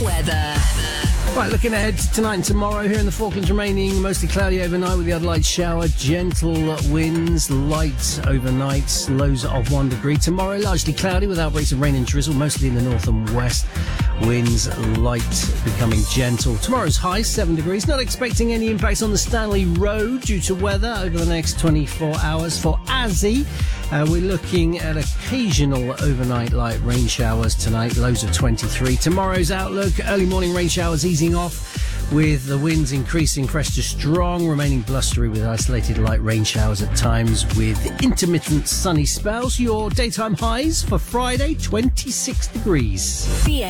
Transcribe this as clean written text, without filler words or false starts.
weather. Right, looking ahead to tonight and tomorrow here in the Falklands, remaining mostly cloudy overnight with the odd light shower, gentle winds, light overnight, lows of 1 degree. Tomorrow, largely cloudy with outbreaks of rain and drizzle, mostly in the north and west. Winds light, becoming gentle. Tomorrow's high, 7 degrees. Not expecting any impacts on the Stanley Road due to weather over the next 24 hours. For Azzy, we're looking at occasional overnight light rain showers tonight, lows of 23. Tomorrow's outlook, early morning rain showers easing off with the winds increasing fresh to strong, remaining blustery with isolated light rain showers at times with intermittent sunny spells. Your daytime highs for Friday, 26 degrees. BA